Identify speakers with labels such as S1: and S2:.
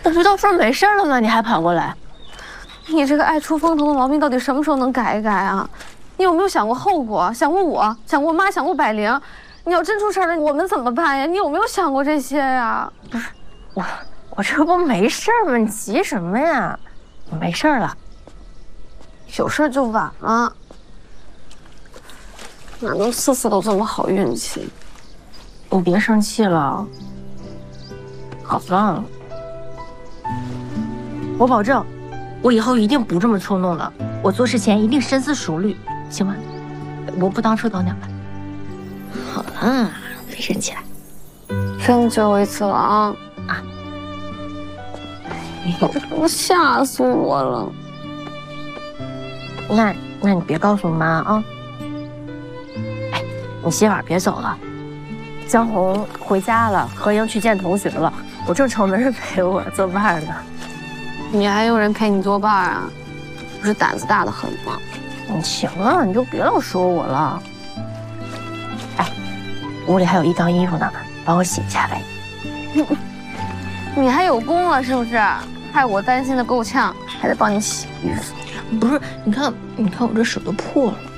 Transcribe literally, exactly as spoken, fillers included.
S1: 那不都说没事了吗？你还跑过来？
S2: 你这个爱出风头的毛病到底什么时候能改一改啊？你有没有想过后果？想过我，想过妈，想过百灵？你要真出事了，我们怎么办呀？你有没有想过这些呀？
S1: 不是，我我这不没事吗？你急什么呀？我没事了。
S2: 有事就晚了。哪能次次都这么好运气？
S1: 你别生气了。好了，我保证，我以后一定不这么冲动了。我做事前一定深思熟虑，行吗？我不当车导鸟了。好了，别生气了。
S2: 真最后一次了啊！
S1: 啊！
S2: 我吓死我了。
S1: 那那你别告诉妈啊。哎，你歇会儿别走了。江红回家了，何英去见同学了，我正愁没人陪我作伴呢。
S2: 你还有人陪你作伴啊？不是胆子大的很吗？
S1: 你行了，你就别老说我了。哎，屋里还有一缸衣服呢，帮我洗一下呗。
S2: 你还有功了是不是？害我担心的够呛，还得帮你洗衣服。
S1: 不是，你看，你看我这手都破了。